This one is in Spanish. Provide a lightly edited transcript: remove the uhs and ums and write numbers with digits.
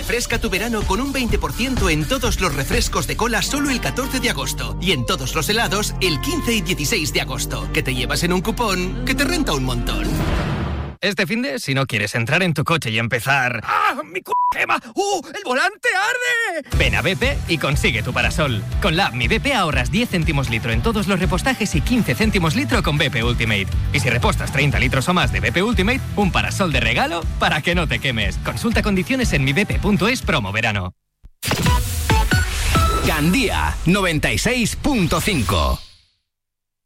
Refresca tu verano con un 20% en todos los refrescos de cola solo el 14 de agosto y en todos los helados el 15 y 16 de agosto, que te llevas en un cupón que te renta un montón. Este finde, si no quieres entrar en tu coche y empezar... ¡Ah, mi quema! ¡El volante arde! Ven a BP y consigue tu parasol. Con la app Mi BP ahorras 10 céntimos litro en todos los repostajes y 15 céntimos litro con BP Ultimate. Y si repostas 30 litros o más de BP Ultimate, un parasol de regalo para que no te quemes. Consulta condiciones en mibp.es promo verano. Gandía 96.5.